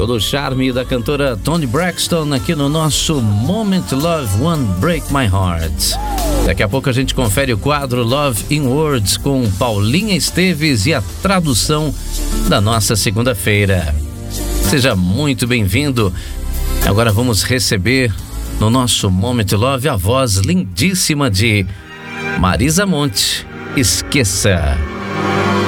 todo o charme da cantora Toni Braxton aqui no nosso Moment Love One Break My Heart. Daqui a pouco a gente confere o quadro Love in Words com Paulinha Esteves e a tradução da nossa segunda-feira. Seja muito bem-vindo. Agora vamos receber no nosso Moment Love a voz lindíssima de Marisa Monte. Esqueça.